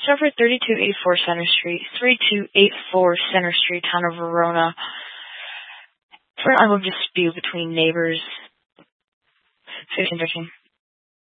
Suffer 3284 Center Street, 3284 Center Street, Town of Verona, for an ongoing dispute between neighbors. 1513.